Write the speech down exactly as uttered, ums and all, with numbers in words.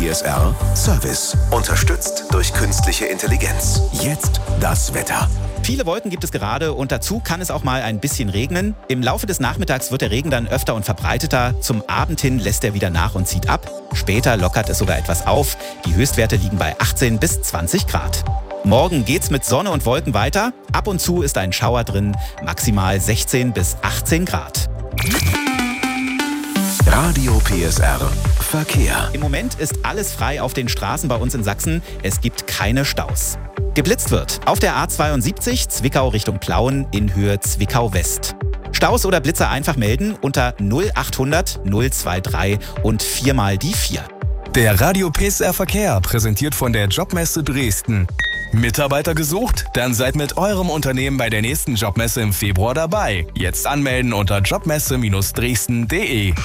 P S R Service. Unterstützt durch künstliche Intelligenz. Jetzt das Wetter. Viele Wolken gibt es gerade und dazu kann es auch mal ein bisschen regnen. Im Laufe des Nachmittags wird der Regen dann öfter und verbreiteter. Zum Abend hin lässt er wieder nach und zieht ab. Später lockert es sogar etwas auf. Die Höchstwerte liegen bei achtzehn bis zwanzig Grad. Morgen geht's mit Sonne und Wolken weiter. Ab und zu ist ein Schauer drin. Maximal sechzehn bis achtzehn Grad. Radio P S R Verkehr. Im Moment ist alles frei auf den Straßen bei uns in Sachsen. Es gibt keine Staus. Geblitzt wird auf der A zweiundsiebzig Zwickau Richtung Plauen in Höhe Zwickau West. Staus oder Blitzer einfach melden unter null achthundert null dreiundzwanzig und viermal die vier. Der Radio P S R Verkehr, präsentiert von der Jobmesse Dresden. Mitarbeiter gesucht? Dann seid mit eurem Unternehmen bei der nächsten Jobmesse im Februar dabei. Jetzt anmelden unter jobmesse Bindestrich dresden punkt de.